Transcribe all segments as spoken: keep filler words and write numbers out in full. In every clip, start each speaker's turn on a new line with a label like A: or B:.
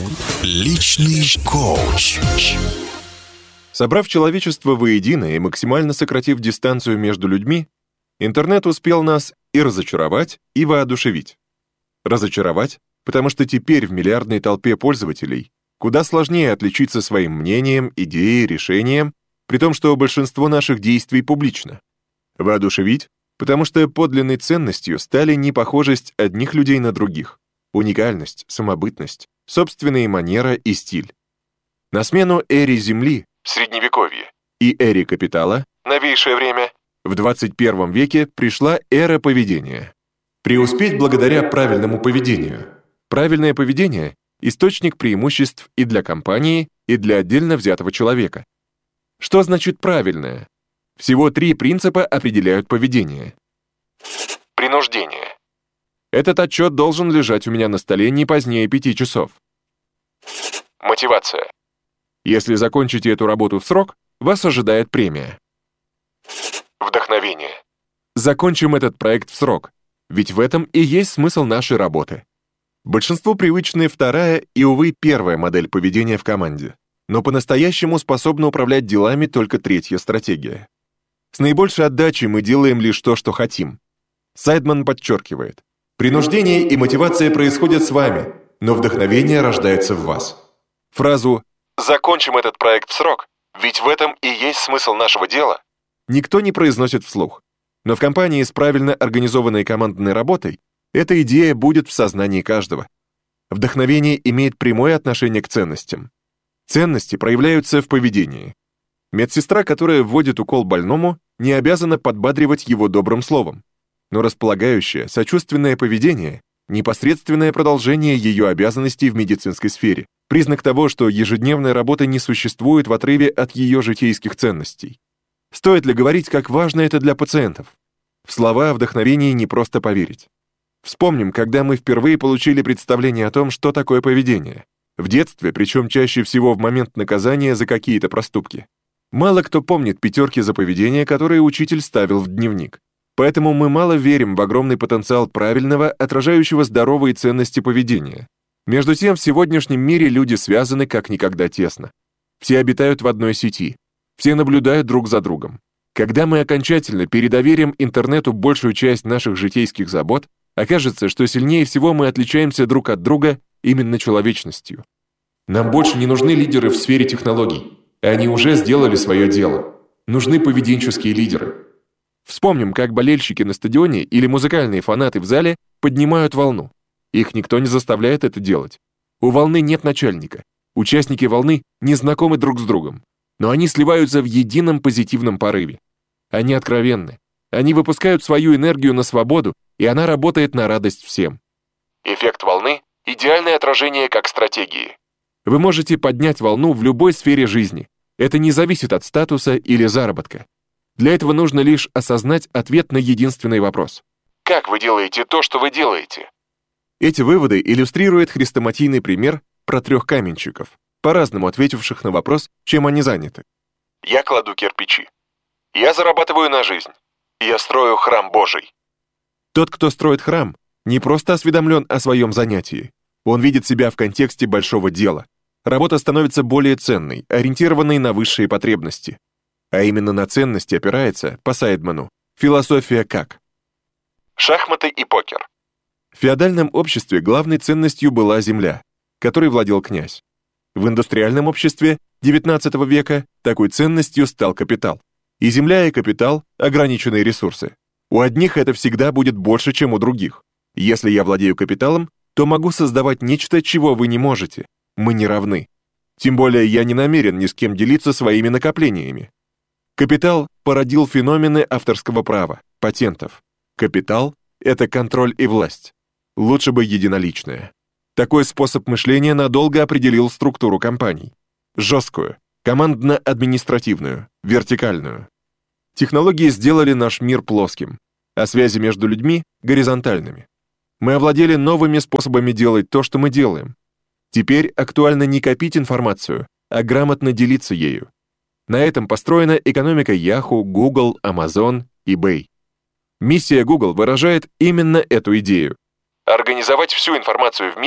A: Личный коуч.
B: Собрав человечество воедино и максимально сократив дистанцию между людьми, интернет успел нас и разочаровать, и воодушевить. Разочаровать, потому что теперь в миллиардной толпе пользователей куда сложнее отличиться своим мнением, идеей, решением, при том, что большинство наших действий публично. Воодушевить, потому что подлинной ценностью стали непохожесть одних людей на других, уникальность, самобытность, собственные манера и стиль. На смену эре Земли, Средневековье, и эре капитала, новейшее время, в двадцать первом веке пришла эра поведения. Преуспеть благодаря правильному поведению. Правильное поведение – источник преимуществ и для компании, и для отдельно взятого человека. Что значит правильное? Всего три принципа определяют поведение. Принуждение. Этот отчет должен лежать у меня на столе не позднее пяти часов. Мотивация. Если закончите эту работу в срок, вас ожидает премия. Вдохновение. Закончим этот проект в срок, ведь в этом и есть смысл нашей работы. Большинству привычная вторая и, увы, первая модель поведения в команде, но по-настоящему способна управлять делами только третья стратегия. С наибольшей отдачей мы делаем лишь то, что хотим. Сайдман подчеркивает, принуждение и мотивация происходят с вами, но вдохновение рождается в вас. Фразу «закончим этот проект в срок, ведь в этом и есть смысл нашего дела» никто не произносит вслух. Но в компании с правильно организованной командной работой эта идея будет в сознании каждого. Вдохновение имеет прямое отношение к ценностям. Ценности проявляются в поведении. Медсестра, которая вводит укол больному, не обязана подбадривать его добрым словом. Но располагающее, сочувственное поведение – непосредственное продолжение ее обязанностей в медицинской сфере, признак того, что ежедневная работа не существует в отрыве от ее житейских ценностей. Стоит ли говорить, как важно это для пациентов? В слова о вдохновении не просто поверить. Вспомним, когда мы впервые получили представление о том, что такое поведение. В детстве, причем чаще всего в момент наказания за какие-то проступки. Мало кто помнит пятерки за поведение, которые учитель ставил в дневник. Поэтому мы мало верим в огромный потенциал правильного, отражающего здоровые ценности поведения. Между тем, в сегодняшнем мире люди связаны как никогда тесно. Все обитают в одной сети. Все наблюдают друг за другом. Когда мы окончательно передоверим интернету большую часть наших житейских забот, окажется, что сильнее всего мы отличаемся друг от друга именно человечностью. Нам больше не нужны лидеры в сфере технологий. Они уже сделали свое дело. Нужны поведенческие лидеры. Вспомним, как болельщики на стадионе или музыкальные фанаты в зале поднимают волну. Их никто не заставляет это делать. У волны нет начальника. Участники волны не знакомы друг с другом. Но они сливаются в едином позитивном порыве. Они откровенны. Они выпускают свою энергию на свободу, и она работает на радость всем. Эффект волны – идеальное отражение как стратегии. Вы можете поднять волну в любой сфере жизни. Это не зависит от статуса или заработка. Для этого нужно лишь осознать ответ на единственный вопрос. Как вы делаете то, что вы делаете? Эти выводы иллюстрирует хрестоматийный пример про трех каменщиков, по-разному ответивших на вопрос, чем они заняты. Я кладу кирпичи. Я зарабатываю на жизнь. Я строю храм Божий. Тот, кто строит храм, не просто осведомлен о своем занятии. Он видит себя в контексте большого дела. Работа становится более ценной, ориентированной на высшие потребности. А именно на ценности опирается, по Сайдману, философия как. Шахматы и покер. В феодальном обществе главной ценностью была земля, которой владел князь. В индустриальном обществе девятнадцатого века такой ценностью стал капитал. И земля, и капитал – ограниченные ресурсы. У одних это всегда будет больше, чем у других. Если я владею капиталом, то могу создавать нечто, чего вы не можете. Мы не равны. Тем более я не намерен ни с кем делиться своими накоплениями. Капитал породил феномены авторского права, патентов. Капитал – это контроль и власть. Лучше бы единоличное. Такой способ мышления надолго определил структуру компаний. Жесткую, командно-административную, вертикальную. Технологии сделали наш мир плоским, а связи между людьми – горизонтальными. Мы овладели новыми способами делать то, что мы делаем. Теперь актуально не копить информацию, а грамотно делиться ею. На этом построена экономика Yahoo, Google, Amazon, eBay. Миссия Google выражает именно эту идею. Организовать всю информацию в мире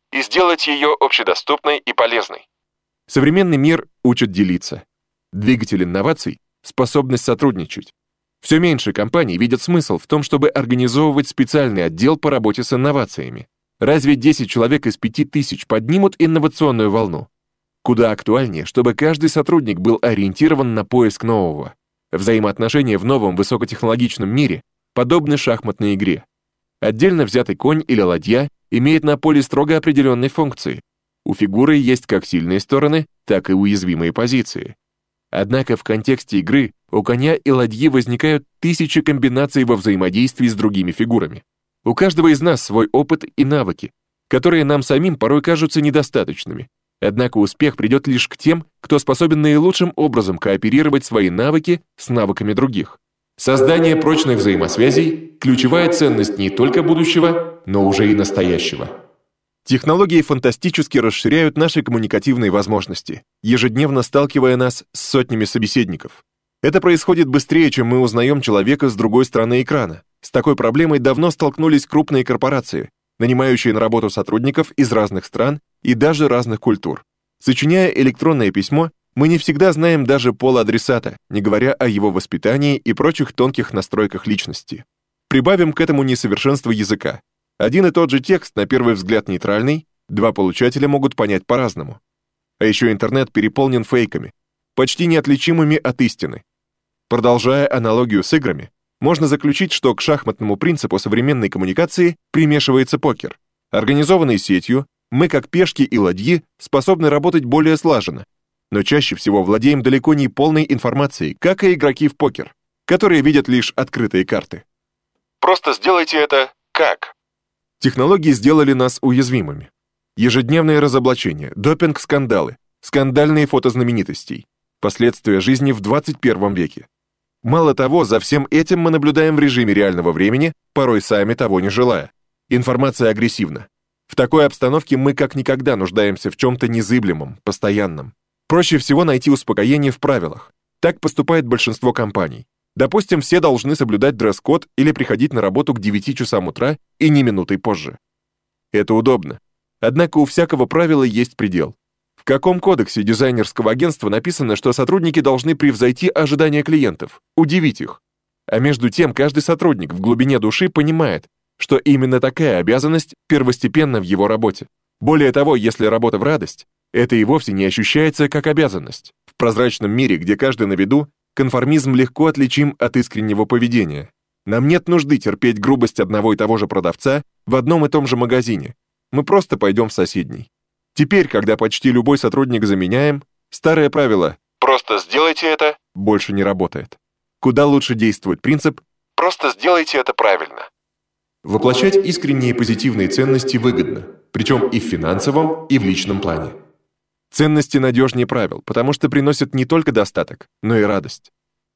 B: и сделать ее общедоступной и полезной. Современный мир учит делиться. Двигатель инноваций — способность сотрудничать. Все меньше компаний видят смысл в том, чтобы организовывать специальный отдел по работе с инновациями. Разве десять человек из пяти тысяч поднимут инновационную волну? Куда актуальнее, чтобы каждый сотрудник был ориентирован на поиск нового. Взаимоотношения в новом высокотехнологичном мире подобны шахматной игре. Отдельно взятый конь или ладья имеет на поле строго определенные функции. У фигуры есть как сильные стороны, так и уязвимые позиции. Однако в контексте игры у коня и ладьи возникают тысячи комбинаций во взаимодействии с другими фигурами. У каждого из нас свой опыт и навыки, которые нам самим порой кажутся недостаточными. Однако успех придет лишь к тем, кто способен наилучшим образом кооперировать свои навыки с навыками других. Создание прочных взаимосвязей – ключевая ценность не только будущего, но уже и настоящего. Технологии фантастически расширяют наши коммуникативные возможности, ежедневно сталкивая нас с сотнями собеседников. Это происходит быстрее, чем мы узнаем человека с другой стороны экрана. С такой проблемой давно столкнулись крупные корпорации, нанимающие на работу сотрудников из разных стран и даже разных культур. Сочиняя электронное письмо, мы не всегда знаем даже пол адресата, не говоря о его воспитании и прочих тонких настройках личности. Прибавим к этому несовершенство языка. Один и тот же текст, на первый взгляд нейтральный, два получателя могут понять по-разному. А еще интернет переполнен фейками, почти неотличимыми от истины. Продолжая аналогию с играми, можно заключить, что к шахматному принципу современной коммуникации примешивается покер. Организованный сетью, мы, как пешки и ладьи, способны работать более слаженно, но чаще всего владеем далеко не полной информацией, как и игроки в покер, которые видят лишь открытые карты. Просто сделайте это как? Технологии сделали нас уязвимыми. Ежедневные разоблачения, допинг-скандалы, скандальные фото знаменитостей, последствия жизни в двадцать первом веке. Мало того, за всем этим мы наблюдаем в режиме реального времени, порой сами того не желая. Информация агрессивна. В такой обстановке мы как никогда нуждаемся в чем-то незыблемом, постоянном. Проще всего найти успокоение в правилах. Так поступает большинство компаний. Допустим, все должны соблюдать дресс-код или приходить на работу к девяти часам утра и не минутой позже. Это удобно. Однако у всякого правила есть предел. В каком кодексе дизайнерского агентства написано, что сотрудники должны превзойти ожидания клиентов, удивить их? А между тем, каждый сотрудник в глубине души понимает, что именно такая обязанность первостепенна в его работе. Более того, если работа в радость, это и вовсе не ощущается как обязанность. В прозрачном мире, где каждый на виду, конформизм легко отличим от искреннего поведения. Нам нет нужды терпеть грубость одного и того же продавца в одном и том же магазине. Мы просто пойдем в соседний. Теперь, когда почти любой сотрудник заменяем, старое правило «просто сделайте это» больше не работает. Куда лучше действует принцип «просто сделайте это правильно». Воплощать искренние позитивные ценности выгодно, причем и в финансовом, и в личном плане. Ценности надежнее правил, потому что приносят не только достаток, но и радость.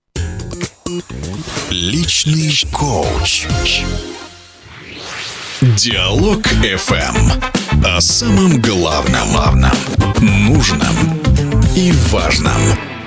A: Личный коуч. Диалог эф эм. О самом главном, главном, нужном и важном.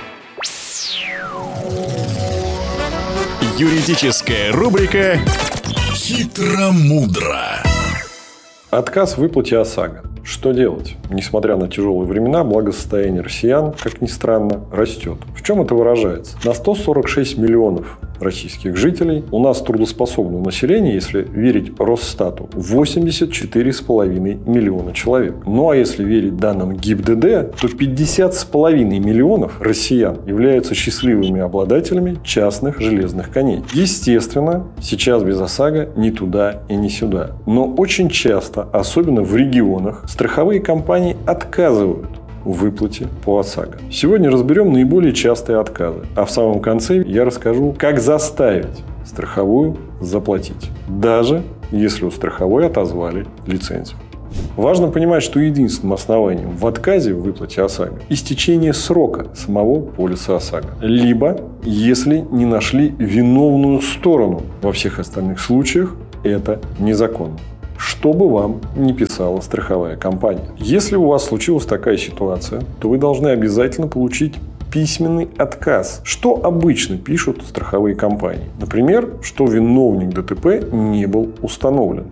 A: Юридическая рубрика «Хитро-мудро».
C: Отказ в выплате ОСАГО. Что делать? Несмотря на тяжелые времена, благосостояние россиян, как ни странно, растет. В чем это выражается? На сто сорок шесть миллионов российских жителей у нас трудоспособного населения, если верить Росстату, восемьдесят четыре с половиной миллиона человек. Ну а если верить данным ГИБДД, то пятьдесят с половиной миллионов россиян являются счастливыми обладателями частных железных коней. Естественно, сейчас без ОСАГО ни туда и ни сюда. Но очень часто, особенно в регионах, страховые компании отказывают в выплате по ОСАГО. Сегодня разберем наиболее частые отказы. А в самом конце я расскажу, как заставить страховую заплатить, даже если у страховой отозвали лицензию. Важно понимать, что единственным основанием в отказе в выплате ОСАГО истечение срока самого полиса ОСАГО. Либо, если не нашли виновную сторону. Во всех остальных случаях это незаконно. Что бы вам ни писала страховая компания. Если у вас случилась такая ситуация, то вы должны обязательно получить письменный отказ. Что обычно пишут страховые компании? Например, что виновник ДТП не был установлен.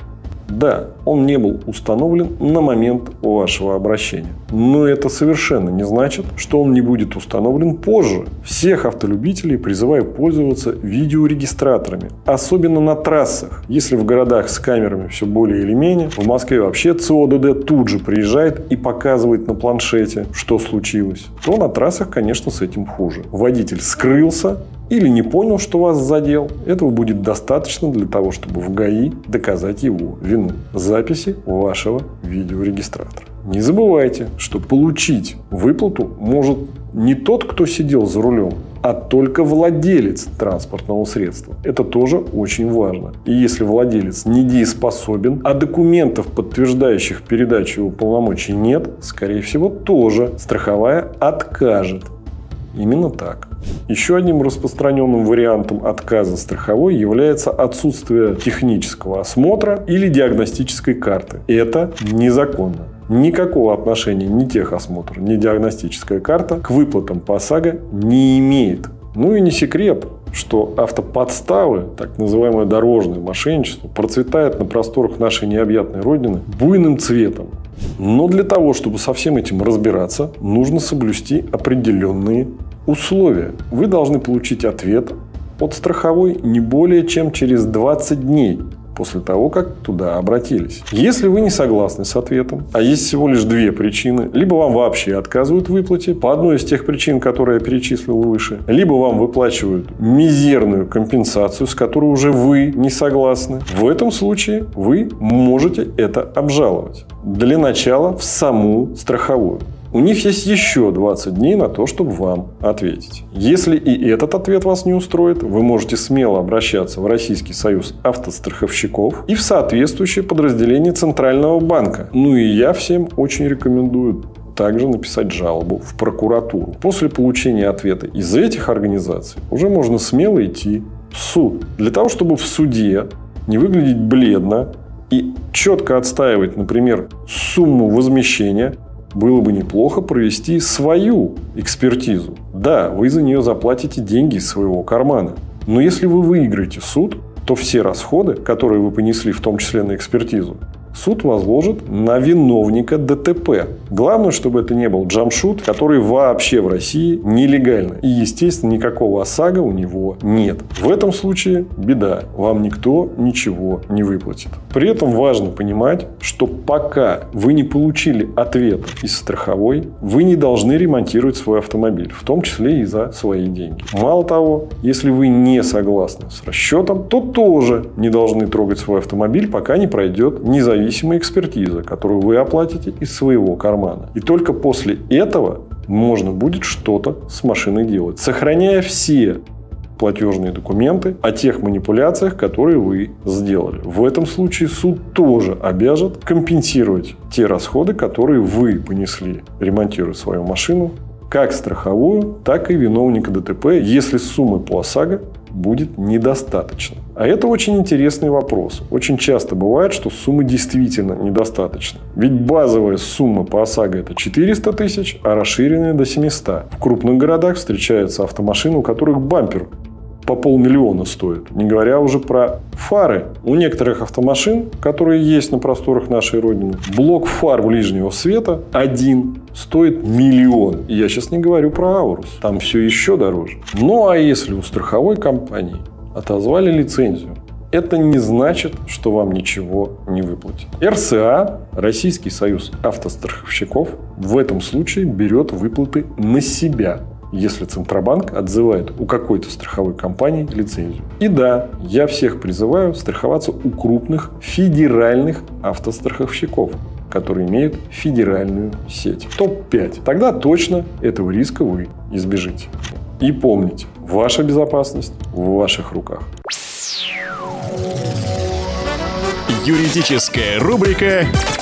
C: Да, он не был установлен на момент вашего обращения. Но это совершенно не значит, что он не будет установлен позже. Всех автолюбителей призываю пользоваться видеорегистраторами. Особенно на трассах. Если в городах с камерами все более или менее, в Москве вообще ЦОДД тут же приезжает и показывает на планшете, что случилось, то на трассах, конечно, с этим хуже. Водитель скрылся или не понял, что вас задел. Этого будет достаточно для того, чтобы в ГАИ доказать его вину. Записи вашего видеорегистратора. Не забывайте, что получить выплату может не тот, кто сидел за рулем, а только владелец транспортного средства. Это тоже очень важно. И если владелец недееспособен, а документов, подтверждающих передачу его полномочий, нет, скорее всего, тоже страховая откажет. Именно так. Еще одним распространенным вариантом отказа страховой является отсутствие технического осмотра или диагностической карты. Это незаконно. Никакого отношения ни техосмотр, ни диагностическая карта к выплатам по ОСАГО не имеет. Ну и не секрет, что автоподставы, так называемое дорожное мошенничество, процветает на просторах нашей необъятной родины буйным цветом. Но для того, чтобы со всем этим разбираться, нужно соблюсти определенные условия. Вы должны получить ответ от страховой не более чем через двадцать дней после того, как туда обратились. Если вы не согласны с ответом, а есть всего лишь две причины, либо вам вообще отказывают в выплате по одной из тех причин, которые я перечислил выше, либо вам выплачивают мизерную компенсацию, с которой уже вы не согласны, в этом случае вы можете это обжаловать. Для начала в саму страховую. У них есть еще двадцать дней на то, чтобы вам ответить. Если и этот ответ вас не устроит, вы можете смело обращаться в Российский союз автостраховщиков и в соответствующее подразделение Центрального банка. Ну и я всем очень рекомендую также написать жалобу в прокуратуру. После получения ответа из этих организаций уже можно смело идти в суд. Для того, чтобы в суде не выглядеть бледно и четко отстаивать, например, сумму возмещения, было бы неплохо провести свою экспертизу. Да, вы за нее заплатите деньги из своего кармана. Но если вы выиграете суд, то все расходы, которые вы понесли, в том числе на экспертизу, суд возложит на виновника ДТП. Главное, чтобы это не был джамшут, который вообще в России нелегальный. И, естественно, никакого ОСАГО у него нет. В этом случае беда. Вам никто ничего не выплатит. При этом важно понимать, что пока вы не получили ответ из страховой, вы не должны ремонтировать свой автомобиль, в том числе и за свои деньги. Мало того, если вы не согласны с расчетом, то тоже не должны трогать свой автомобиль, пока не пройдет независимая Независимая экспертиза, которую вы оплатите из своего кармана. И только после этого можно будет что-то с машиной делать, сохраняя все платежные документы о тех манипуляциях, которые вы сделали. В этом случае суд тоже обяжет компенсировать те расходы, которые вы понесли, ремонтируя свою машину, как страховую, так и виновника ДТП, если суммы по ОСАГО будет недостаточно. А это очень интересный вопрос. Очень часто бывает, что суммы действительно недостаточно. Ведь базовая сумма по ОСАГО это четыреста тысяч, а расширенная до семисот. В крупных городах встречаются автомашины, у которых бампер по полмиллиона стоит. Не говоря уже про фары. У некоторых автомашин, которые есть на просторах нашей Родины, блок фар ближнего света один стоит миллион. И я сейчас не говорю про Аурус. Там все еще дороже. Ну а если у страховой компании отозвали лицензию, это не значит, что вам ничего не выплатят. эр эс а, Российский союз автостраховщиков, в этом случае берет выплаты на себя, если Центробанк отзывает у какой-то страховой компании лицензию. И да, я всех призываю страховаться у крупных федеральных автостраховщиков, которые имеют федеральную сеть. топ пять. Тогда точно этого риска вы избежите. И помните, ваша безопасность в ваших руках.
A: Юридическая рубрика